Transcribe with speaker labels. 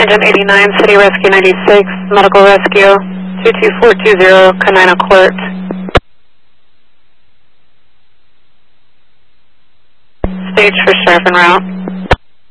Speaker 1: Engine 89, City Rescue 96, Medical Rescue 22420, Canina Court. Stage for Sheriff en route.